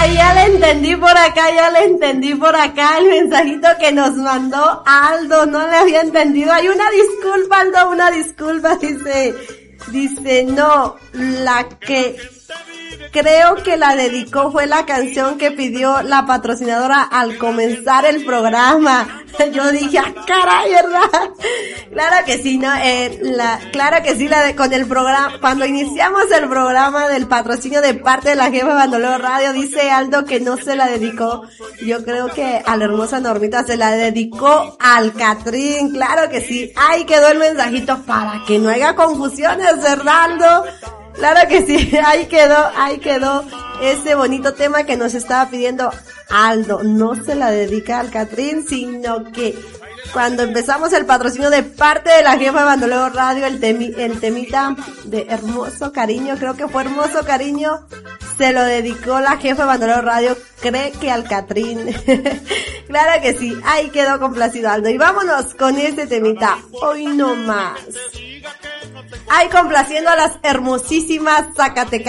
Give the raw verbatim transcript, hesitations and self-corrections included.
Ay, ya le entendí por acá, ya le entendí por acá el mensajito que nos mandó Aldo, no le había entendido. Hay una disculpa, Aldo, una disculpa, dice, dice, no, la que creo que la dedicó fue la canción que pidió la patrocinadora al comenzar el programa. Yo dije, ah, caray, ¿verdad? Claro que sí, ¿no? Eh, la, claro que sí, la de, con el programa, cuando iniciamos el programa del patrocinio de parte de la jefa de Bandolero Radio, dice Aldo que no se la dedicó. Yo creo que a la hermosa Normita se la dedicó al Catrín, claro que sí. Ahí quedó el mensajito para que no haya confusiones, ¿verdad, Aldo? Claro que sí, ahí quedó, ahí quedó ese bonito tema que nos estaba pidiendo Aldo. No se la dedica al Catrín, sino que cuando empezamos el patrocinio de parte de la jefa de Bandolero Radio, el, temi, el temita de Hermoso Cariño, creo que fue Hermoso Cariño, se lo dedicó la jefa de Bandolero Radio, cree que al Catrín. Claro que sí, ahí quedó complacido Aldo. Y vámonos con este temita, hoy no más. Ay, complaciendo a las hermosísimas Zacatecas.